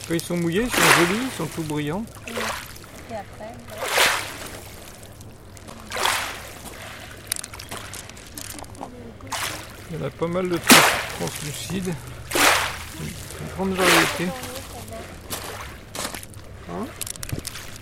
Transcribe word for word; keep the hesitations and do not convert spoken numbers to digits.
Quand ils sont mouillés, ils sont jolis, ils sont tout brillants. Et après, Il y en a pas mal de trans- translucides. Une grande variété. on va. Hein?